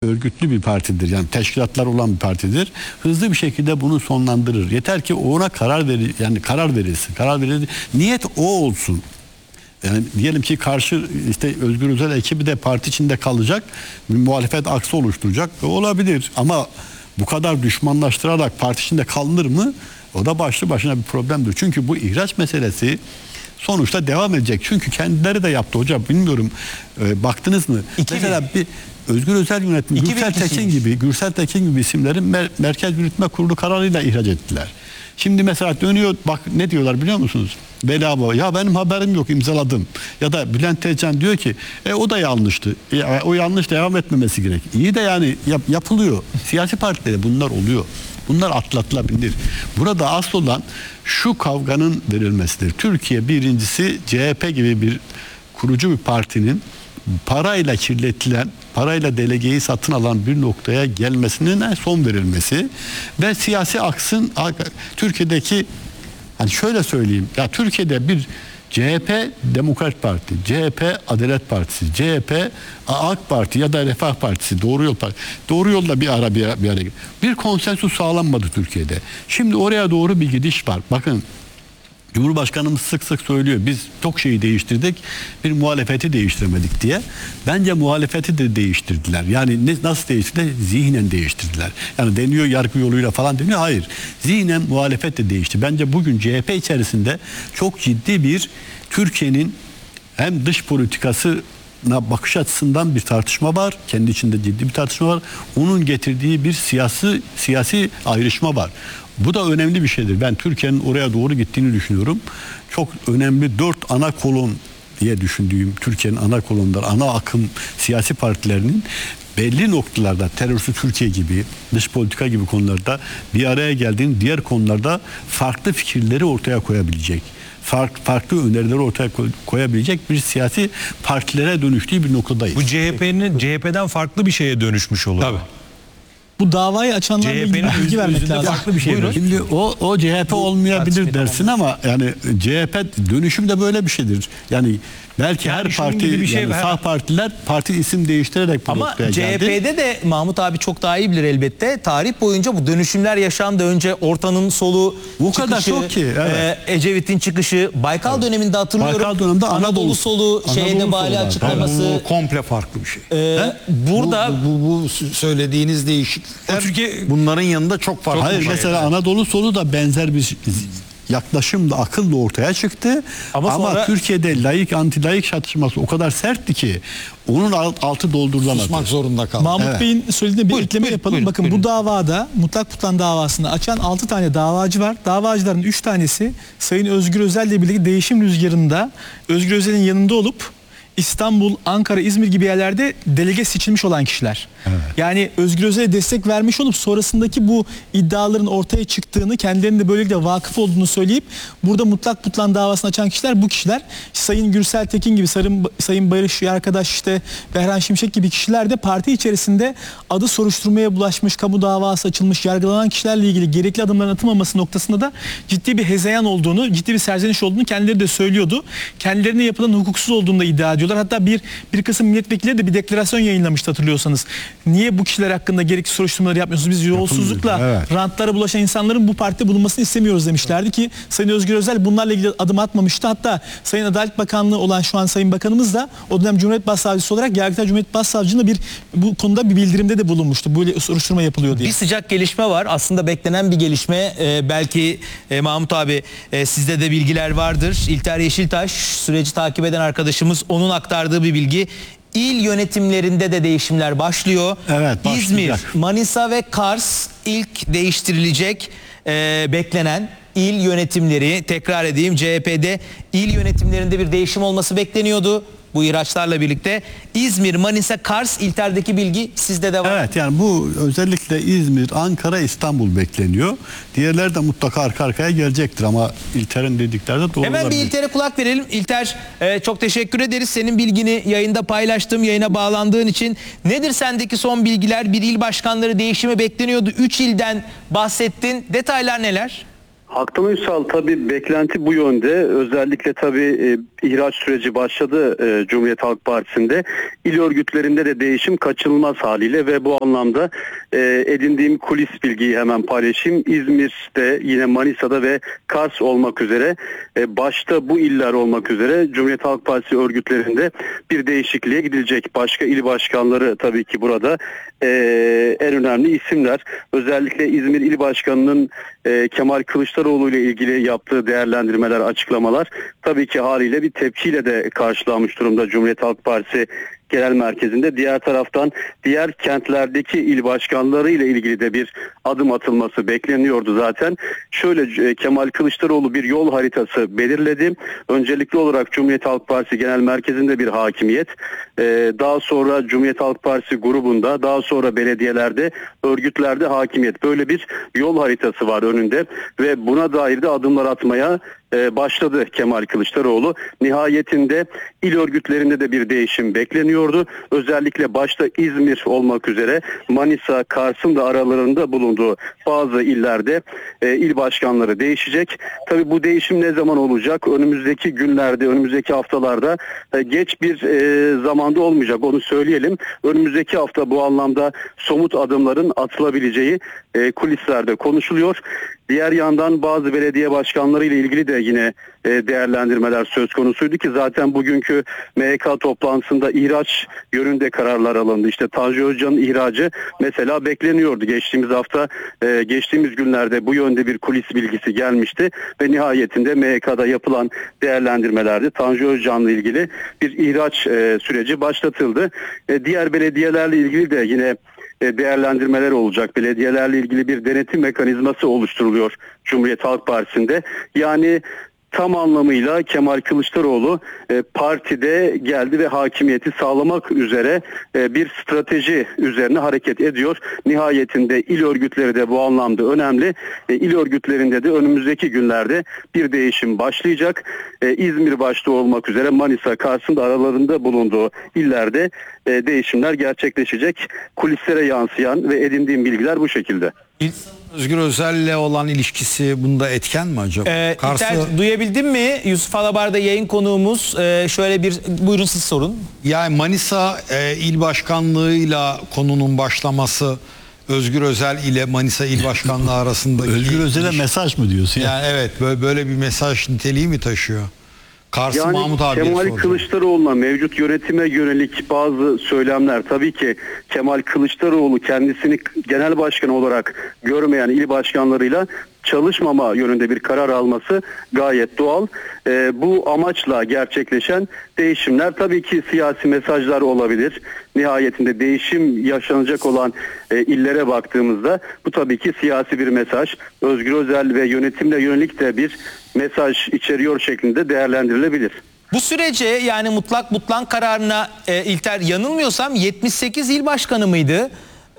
örgütlü bir partidir. Yani teşkilatlar olan bir partidir. Hızlı bir şekilde bunu sonlandırır. Yeter ki ona karar verilsin. Karar verilsin. Niyet o olsun. Yani diyelim ki karşı işte Özgür Özel ekibi de parti içinde kalacak, bir muhalefet aksı oluşturacak. Olabilir ama bu kadar düşmanlaştırarak parti içinde kalınır mı? O da başlı başına bir problemdir. Çünkü bu ihraç meselesi sonuçta devam edecek. Çünkü kendileri de yaptı hocam. Bilmiyorum baktınız mı? Mesela bir Özgür Özel yönetimi Gürsel Tekin gibi isimlerin Merkez Yürütme Kurulu kararıyla ihraç ettiler. Şimdi mesela dönüyor, bak ne diyorlar biliyor musunuz? Bedava, ya benim haberim yok, imzaladım. Ya da Bülent Tezcan diyor ki o da yanlıştı. O yanlış, devam etmemesi gerek. İyi de yani yapılıyor. Siyasi partilerde bunlar oluyor. Bunlar atlatılabilir. Burada asıl olan şu kavganın verilmesidir. Türkiye birincisi CHP gibi bir kurucu bir partinin parayla kirletilen, parayla delegeyi satın alan bir noktaya gelmesinin son verilmesi ve siyasi aksın Türkiye'deki, hani şöyle söyleyeyim, ya Türkiye'de bir CHP Demokrat Parti, CHP Adalet Partisi, CHP AK Parti ya da Refah Partisi, Doğru Yol Partisi, Doğru Yol'la bir araya bir konsensus sağlanmadı Türkiye'de. Şimdi oraya doğru bir gidiş var. Bakın, Cumhurbaşkanımız sık sık söylüyor, biz çok şeyi değiştirdik, bir muhalefeti değiştiremedik diye. Bence muhalefeti de değiştirdiler. Yani nasıl değiştirdiler? Zihnen değiştirdiler. Yani deniyor yargı yoluyla falan deniyor. Hayır. Zihnen muhalefet de değişti. Bence bugün CHP içerisinde çok ciddi bir Türkiye'nin hem dış politikasına bakış açısından bir tartışma var. Kendi içinde ciddi bir tartışma var. Onun getirdiği bir siyasi ayrışma var. Bu da önemli bir şeydir. Ben Türkiye'nin oraya doğru gittiğini düşünüyorum. Çok önemli 4 ana kolon diye düşündüğüm Türkiye'nin ana kolonları, ana akım siyasi partilerinin belli noktalarda terörsüz Türkiye gibi, dış politika gibi konularda bir araya geldiğini, diğer konularda farklı fikirleri ortaya koyabilecek, farklı önerileri ortaya koyabilecek bir siyasi partilere dönüştüğü bir noktadayız. Bu CHP'den farklı bir şeye dönüşmüş olur. Tabii. Bu davayı açanlarla ilgili bilgi vermek lazım. Farklı bir şey. Şimdi o CHP olmayabilir dersin ama yani CHP dönüşüm de böyle bir şeydir. Yani belki her parti, sağ partiler parti isim değiştirerek bu noktaya geldi. Ama CHP'de de Mahmut abi çok daha iyi bilir elbette. Tarih boyunca bu dönüşümler yaşandı. Önce Ortan'ın solu bu çıkışı, kadar çok ki, evet. Ecevit'in çıkışı, Baykal döneminde hatırlıyorum. Baykal döneminde Anadolu solu şeyde bali açıklaması. Bu komple farklı bir şey. Burada bu söylediğiniz değişiklikler bunların yanında çok farklı. Hayır, mesela Anadolu solu da benzer bir yaklaşımla, akılla ortaya çıktı. Ama sonra Türkiye'de laik anti-laik çatışması o kadar sertti ki onun altı doldurulamadı. Susmak zorunda kaldı. Mahmut Bey'in söylediğine bir ekleme yapalım. Bakın bu davada mutlak tutan davasını açan 6 tane davacı var. Davacıların 3 tanesi Sayın Özgür Özel ile birlikte değişim rüzgarında Özgür Özel'in yanında olup İstanbul, Ankara, İzmir gibi yerlerde delege seçilmiş olan kişiler. Evet. Yani Özgür Özel'e destek vermiş olup sonrasındaki bu iddiaların ortaya çıktığını, kendilerinin de böylelikle vakıf olduğunu söyleyip burada mutlak tutan davasını açan kişiler bu kişiler. Sayın Gürsel Tekin gibi, Sayın Barış arkadaş, işte Behran Şimşek gibi kişiler de parti içerisinde adı soruşturmaya bulaşmış, kamu davası açılmış, yargılanan kişilerle ilgili gerekli adımların atılmaması noktasında da ciddi bir hezeyan olduğunu, ciddi bir serzeniş olduğunu kendileri de söylüyordu. Kendilerine yapılan hukuksuz olduğunu da iddia ediyorlar. Hatta bir kısım milletvekilleri de bir deklarasyon yayınlamıştı hatırlıyorsanız. Niye bu kişiler hakkında gerekli soruşturmaları yapmıyorsunuz? Biz yolsuzlukla rantlara bulaşan insanların bu partide bulunmasını istemiyoruz demişlerdi ki Sayın Özgür Özel bunlarla ilgili adım atmamıştı. Hatta Sayın Adalet Bakanlığı olan şu an Sayın Bakanımız da o dönem Cumhuriyet Başsavcısı olarak Yargıtay Cumhuriyet Başsavcılığına bu konuda bir bildirimde de bulunmuştu. Böyle soruşturma yapılıyor diye. Bir sıcak gelişme var. Aslında beklenen bir gelişme. Belki Mahmut abi sizde de bilgiler vardır. İlter Yeşiltaş süreci takip eden arkadaşımız, onun aktardığı bir bilgi. İl yönetimlerinde de değişimler başlıyor. Evet, başlayacak. İzmir, Manisa ve Kars ilk değiştirilecek beklenen il yönetimleri. Tekrar edeyim, CHP'de il yönetimlerinde bir değişim olması bekleniyordu. Bu ihraçlarla birlikte İzmir, Manisa, Kars, İlter'deki bilgi sizde de var. Evet, yani bu özellikle İzmir, Ankara, İstanbul bekleniyor. Diğerleri de mutlaka arka arkaya gelecektir ama İlter'in dedikleri de doğru. Hemen bir İlter'e kulak verelim. İlter, çok teşekkür ederiz. Senin bilgini yayında paylaştım, yayına bağlandığın için. Nedir sendeki son bilgiler? Bir il başkanları değişimi bekleniyordu. 3 ilden bahsettin. Detaylar neler? Haktan Uysal, tabii beklenti bu yönde. Özellikle tabii ihraç süreci başladı Cumhuriyet Halk Partisi'nde. İl örgütlerinde de değişim kaçınılmaz haliyle ve bu anlamda edindiğim kulis bilgiyi hemen paylaşayım. İzmir'de, yine Manisa'da ve Kars olmak üzere, başta bu iller olmak üzere Cumhuriyet Halk Partisi örgütlerinde bir değişikliğe gidilecek. Başka il başkanları tabii ki burada en önemli isimler. Özellikle İzmir İl Başkanı'nın Kemal Kılıçdaroğlu ile ilgili yaptığı değerlendirmeler, açıklamalar tabii ki haliyle bir tepkiyle de karşılanmış durumda Cumhuriyet Halk Partisi Genel Merkezi'nde. Diğer taraftan diğer kentlerdeki il başkanları ile ilgili de bir adım atılması bekleniyordu zaten. Şöyle, Kemal Kılıçdaroğlu bir yol haritası belirledi. Öncelikli olarak Cumhuriyet Halk Partisi Genel Merkezi'nde bir hakimiyet, daha sonra Cumhuriyet Halk Partisi grubunda, daha sonra belediyelerde, örgütlerde hakimiyet. Böyle bir yol haritası var önünde ve buna dair de adımlar atmaya başladı Kemal Kılıçdaroğlu. Nihayetinde il örgütlerinde de bir değişim bekleniyordu. Özellikle başta İzmir olmak üzere Manisa, Kars'ın da aralarında bulunduğu bazı illerde il başkanları değişecek. Tabii bu değişim ne zaman olacak? Önümüzdeki günlerde, önümüzdeki haftalarda, geç bir zamanda olmayacak, onu söyleyelim. Önümüzdeki hafta bu anlamda somut adımların atılabileceği kulislerde konuşuluyor. Diğer yandan bazı belediye başkanları ile ilgili de yine değerlendirmeler söz konusuydu ki zaten bugünkü MYK toplantısında ihraç yönünde kararlar alındı. İşte Tanju Özcan'ın ihracı mesela bekleniyordu. Geçtiğimiz hafta, geçtiğimiz günlerde bu yönde bir kulis bilgisi gelmişti ve nihayetinde MYK'da yapılan değerlendirmelerde Tanju Özcan'la ilgili bir ihraç süreci başlatıldı. Diğer belediyelerle ilgili de yine değerlendirmeler olacak. Belediyelerle ilgili bir denetim mekanizması oluşturuluyor Cumhuriyet Halk Partisi'nde. Yani tam anlamıyla Kemal Kılıçdaroğlu partide geldi ve hakimiyeti sağlamak üzere bir strateji üzerine hareket ediyor. Nihayetinde il örgütleri de bu anlamda önemli. İl örgütlerinde de önümüzdeki günlerde bir değişim başlayacak. İzmir başta olmak üzere Manisa, Kars'ın da aralarında bulunduğu illerde değişimler gerçekleşecek. Kulislere yansıyan ve edindiğim bilgiler bu şekilde. Özgür Özel'le olan ilişkisi bunda etken mi acaba? İlter, duyabildin mi? Yusuf Alabar'da yayın konuğumuz. Şöyle bir, buyurun siz sorun. Yani Manisa il başkanlığıyla konunun başlaması Özgür Özel ile Manisa il başkanlığı arasındaki Özgür Özel'e mesaj mı diyorsun? Yani evet, böyle bir mesaj niteliği mi taşıyor? Kars'ı Yani Mahmut abiye Kemal soracağım. Kılıçdaroğlu'na mevcut yönetime yönelik bazı söylemler, tabii ki Kemal Kılıçdaroğlu kendisini genel başkan olarak görmeyen il başkanlarıyla çalışmama yönünde bir karar alması gayet doğal. Bu amaçla gerçekleşen değişimler tabii ki siyasi mesajlar olabilir. Nihayetinde değişim yaşanacak olan illere baktığımızda bu tabii ki siyasi bir mesaj. Özgür Özel ve yönetimle yönelik de bir mesaj içeriyor şeklinde değerlendirilebilir. Bu sürece, yani mutlak butlan kararına İlter, yanılmıyorsam 78 il başkanı mıydı?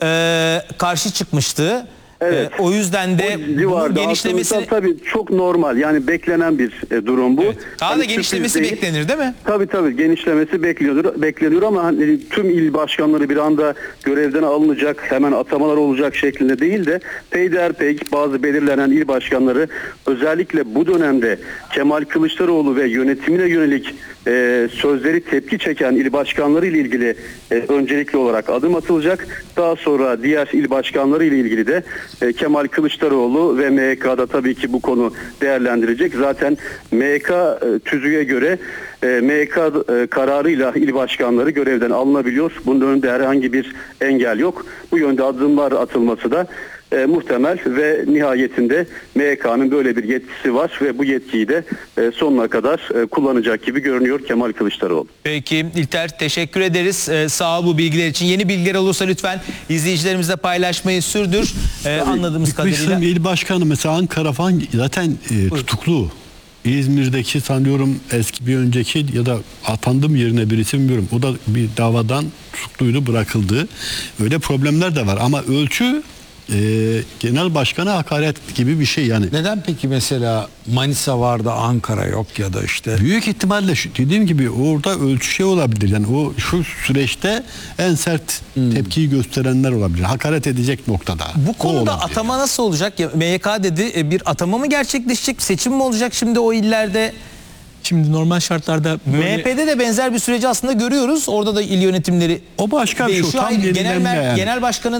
Karşı çıkmıştı. Evet. O yüzden de bunun genişlemesi tabii çok normal, yani beklenen bir durum bu. Evet. Daha da genişlemesi beklenir değil mi? Tabii genişlemesi bekleniyor ama hani tüm il başkanları bir anda görevden alınacak, hemen atamalar olacak şeklinde değil de peyderpey bazı belirlenen il başkanları, özellikle bu dönemde Kemal Kılıçdaroğlu ve yönetimine yönelik sözleri tepki çeken il başkanları ile ilgili öncelikli olarak adım atılacak. Daha sonra diğer il başkanları ile ilgili de Kemal Kılıçdaroğlu ve MYK'da tabii ki bu konu değerlendirecek. Zaten MYK tüzüğe göre MYK kararıyla il başkanları görevden alınabiliyor. Bunun önünde herhangi bir engel yok. Bu yönde adımlar atılması da muhtemel ve nihayetinde MYK'nın böyle bir yetkisi var ve bu yetkiyi de sonuna kadar kullanacak gibi görünüyor Kemal Kılıçdaroğlu. Peki İlter, teşekkür ederiz. Sağ ol bu bilgiler için. Yeni bilgiler olursa lütfen izleyicilerimizle paylaşmayı sürdür. Anladığımız kadarıyla. İl başkanı mesela Ankara falan zaten tutuklu. İzmir'deki sanıyorum eski bir önceki ya da atandım yerine birisi, bilmiyorum. O da bir davadan tutukluydu, bırakıldı. Öyle problemler de var ama ölçü genel başkana hakaret gibi bir şey yani. Neden peki mesela Manisa var da Ankara yok ya da işte? Büyük ihtimalle dediğim gibi orada ölçü şey olabilir. Yani o şu süreçte en sert tepkiyi gösterenler olabilir. Hakaret edecek noktada. Bu konuda atama nasıl olacak? Ya, MYK dedi, bir atama mı gerçekleşecek? Seçim mi olacak şimdi o illerde? Şimdi normal şartlarda böyle... MHP'de de benzer bir süreci aslında görüyoruz. Orada da il yönetimleri O başka bir şey. değişiyor. Tam Hayır, yenilenme yani. genel başkanın